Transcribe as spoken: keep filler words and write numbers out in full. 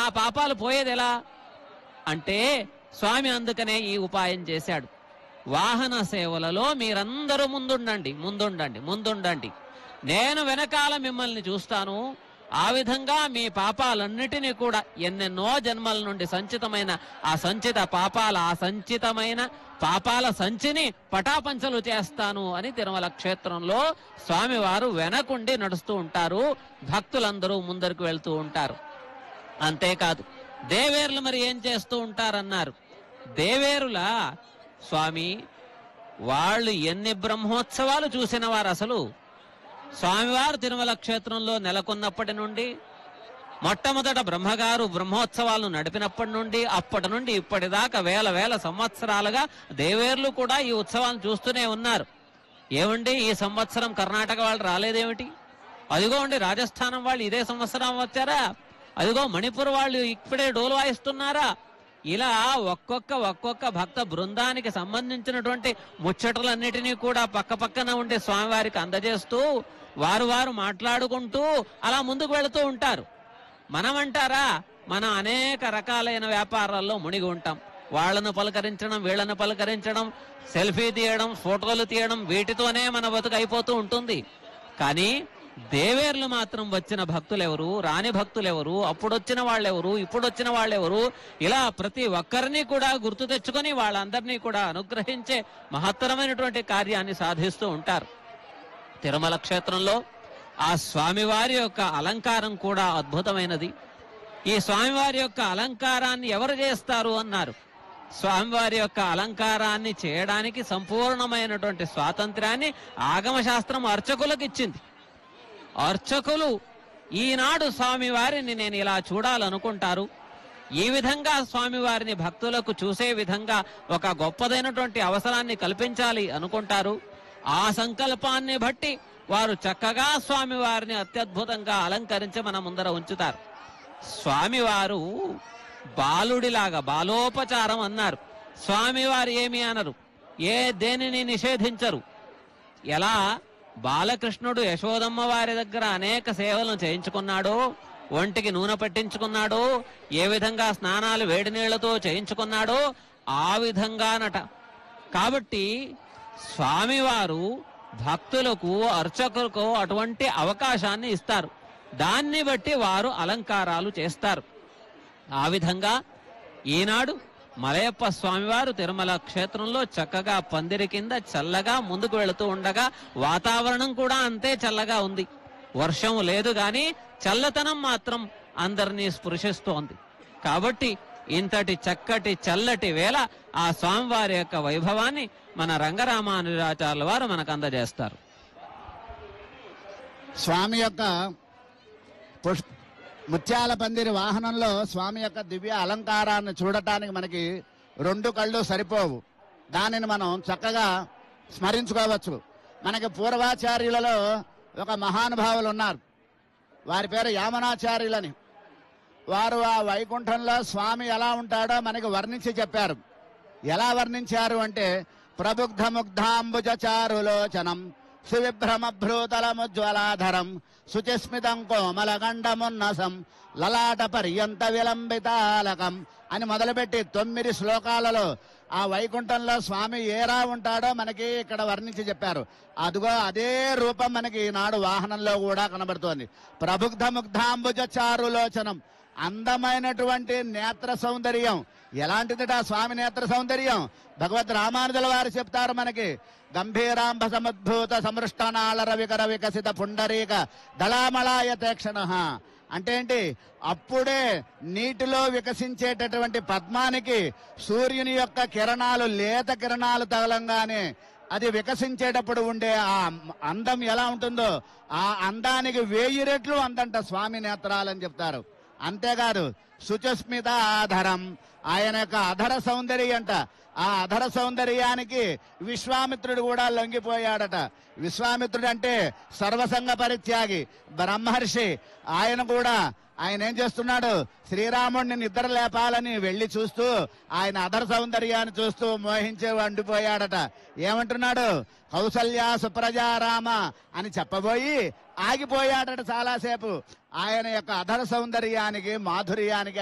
ఆ పాపాలు పోయేది ఎలా అంటే స్వామి అందుకనే ఈ ఉపాయం చేశాడు. వాహన సేవలలో మీరందరూ ముందుండండి ముందుండండి ముందుండండి నేను వెనకాల మిమ్మల్ని చూస్తాను. ఆ విధంగా మీ పాపాలన్నిటినీ కూడా ఎన్నెన్నో జన్మల నుండి సంచితమైన ఆ సంచిత పాపాల ఆ సంచితమైన పాపాల సంచిని పటాపంచలు చేస్తాను అని తిరుమల క్షేత్రంలో స్వామివారు వెనకుండి నడుస్తూ ఉంటారు. భక్తులందరూ ముందరకు వెళ్తూ ఉంటారు. అంతేకాదు దేవేరులు మరి ఏం చేస్తూ ఉంటారన్నారు. దేవేరుల స్వామి వాళ్ళు ఎన్ని బ్రహ్మోత్సవాలు చూసిన వారు. అసలు స్వామివారు తిరుమల క్షేత్రంలో నెలకొన్నప్పటి నుండి మొట్టమొదట బ్రహ్మగారు బ్రహ్మోత్సవాలను నడిపినప్పటి నుండి అప్పటి నుండి ఇప్పటిదాకా వేల వేల సంవత్సరాలుగా దేవేర్లు కూడా ఈ ఉత్సవాలను చూస్తూనే ఉన్నారు. ఏమండి ఈ సంవత్సరం కర్ణాటక వాళ్ళు రాలేదేమిటి? అదిగో అండి రాజస్థానం వాళ్ళు ఇదే సంవత్సరం వచ్చారా? అదిగో మణిపూర్ వాళ్ళు ఇప్పుడే డోలు వాయిస్తున్నారా? ఇలా ఒక్కొక్క ఒక్కొక్క భక్త బృందానికి సంబంధించినటువంటి ముచ్చటలన్నిటినీ కూడా పక్క పక్కన ఉండే స్వామివారికి అందజేస్తూ వారు వారు మాట్లాడుకుంటూ అలా ముందుకు వెళుతూ ఉంటారు. మనం అంటారా మనం అనేక రకాలైన వ్యాపారాల్లో మునిగి ఉంటాం. వాళ్ళను పలకరించడం వీళ్ళను పలకరించడం సెల్ఫీ తీయడం ఫోటోలు తీయడం వీటితోనే మన బతుకు అయిపోతూ ఉంటుంది. కానీ దేవేర్లు మాత్రం వచ్చిన భక్తులెవరు, రాని భక్తులెవరు, అప్పుడొచ్చిన వాళ్ళెవరు, ఇప్పుడొచ్చిన వాళ్ళెవరు, ఇలా ప్రతి ఒక్కరిని కూడా గుర్తు తెచ్చుకొని వాళ్ళందరినీ కూడా అనుగ్రహించే మహత్తరమైనటువంటి కార్యాన్ని సాధిస్తూ ఉంటారు. తిరుమల క్షేత్రంలో ఆ స్వామివారి యొక్క అలంకారం కూడా అద్భుతమైనది. ఈ స్వామివారి యొక్క అలంకారాన్ని ఎవరు చేస్తారు అన్నారు. స్వామివారి యొక్క అలంకారాన్ని చేయడానికి సంపూర్ణమైనటువంటి స్వాతంత్ర్యాన్ని ఆగమశాస్త్రం అర్చకులకు ఇచ్చింది. అర్చకులు ఈనాడు స్వామివారిని నేను ఇలా చూడాలనుకుంటారు. ఈ విధంగా స్వామివారిని భక్తులకు చూసే విధంగా ఒక గొప్పదైనటువంటి అవసరాన్ని కల్పించాలి అనుకుంటారు. ఆ సంకల్పాన్ని బట్టి వారు చక్కగా స్వామివారిని అత్యద్భుతంగా అలంకరించి మన ముందర ఉంచుతారు. స్వామివారు బాలుడిలాగా బాలోపచారం అన్నారు. స్వామివారు ఏమి అనరు, ఏ దేనిని నిషేధించరు. ఎలా బాలకృష్ణుడు యశోదమ్మ వారి దగ్గర అనేక సేవలను చేయించుకున్నాడో, ఒంటికి నూనె పట్టించుకున్నాడో, ఏ విధంగా స్నానాలు వేడి నీళ్లతో చేయించుకున్నాడో ఆ విధంగానట. కాబట్టి స్వామివారు భక్తులకు అర్చకులకు అటువంటి అవకాశాన్ని ఇస్తారు. దాన్ని బట్టి వారు అలంకారాలు చేస్తారు. ఆ విధంగా ఈనాడు మలయప్ప స్వామివారు తిరుమల క్షేత్రంలో చక్కగా పందిరి కింద చల్లగా ముందుకు వెళుతూ ఉండగా వాతావరణం కూడా అంతే చల్లగా ఉంది. వర్షం లేదు గాని చల్లతనం మాత్రం అందరినీ స్పృశిస్తోంది. కాబట్టి ఇంతటి చక్కటి చల్లటి వేళ ఆ స్వామివారి యొక్క వైభవాన్ని మన రంగరామానుజాచార్యుల వారు మనకు అందజేస్తారు. స్వామి యొక్క పుష్ప ముత్యాల పందిరి వాహనంలో స్వామి యొక్క దివ్య అలంకారాన్ని చూడటానికి మనకి రెండు కళ్ళు సరిపోవు. దానిని మనం చక్కగా స్మరించుకోవచ్చు. మనకి పూర్వాచార్యులలో ఒక మహానుభావులు ఉన్నారు. వారి పేరు యామనాచార్యులని. వారు ఆ వైకుంఠంలో స్వామి ఎలా ఉంటాడో మనకి వర్ణించి చెప్పారు. ఎలా వర్ణించారు అంటే ప్రబుద్ధ ముగ్ధాంబుజచారులోచనం సువిభ్రమభ్రూతలముజ్వలాధరం శుచిస్మితం కోమలగండమున్నసం లలాట పర్యంత విలంబితాలకం అని మొదలుపెట్టి తొమ్మిది శ్లోకాలలో ఆ వైకుంఠంలో స్వామి ఏరా ఉంటాడో మనకి ఇక్కడ వర్ణించి చెప్పారు. అదిగో అదే రూపం మనకి ఈనాడు వాహనంలో కూడా కనబడుతోంది. ప్రబుద్ధ ముగ్ధాంబుజ చారులోచనం, అందమైనటువంటి నేత్ర సౌందర్యం. ఎలాంటిదిట స్వామి నేత్ర సౌందర్యం? భగవద్ రామానుజుల వారు చెప్తారు మనకి. గంభీరాంబ సముద్భూత సమృష్టనాళ రవికర వికసిత పుండరీక దళామళాయ తేక్షణ అంటే ఏంటి? అప్పుడే నీటిలో వికసించేటటువంటి పద్మానికి సూర్యుని యొక్క కిరణాలు లేత కిరణాలు తగలంగానే అది వికసించేటప్పుడు ఉండే ఆ అందం ఎలా ఉంటుందో ఆ అందానికి వేయి రెట్లు అందంట స్వామి నేత్రాలని చెప్తారు. అంతేకాదు శుచస్మిత ఆధరం, ఆయన యొక్క అధర సౌందర్యం అంట. ఆ అధర సౌందర్యానికి విశ్వామిత్రుడు కూడా లొంగిపోయాడట. విశ్వామిత్రుడు అంటే సర్వసంగ పరిత్యాగి బ్రహ్మర్షి. ఆయన కూడా ఆయన ఏం చేస్తున్నాడు? శ్రీరాముడిని నిద్ర లేపాలని వెళ్లి చూస్తూ ఆయన అధర సౌందర్యాన్ని చూస్తూ మోహించే వండిపోయాడట. ఏమంటున్నాడు? కౌసల్య సుప్రజారామ అని చెప్పబోయి ఆగిపోయాడట చాలాసేపు. ఆయన యొక్క అధర సౌందర్యానికి మాధుర్యానికి